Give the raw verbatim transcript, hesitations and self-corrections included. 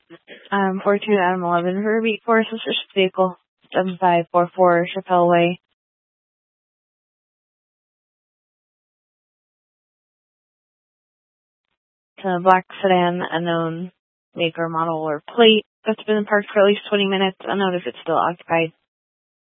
Um, four two Adam eleven for repeat for suspicious vehicle, seven five four four Chappelle Way. It's a black sedan, unknown make or model or plate that's been parked for at least twenty minutes. Unknown if it's still occupied.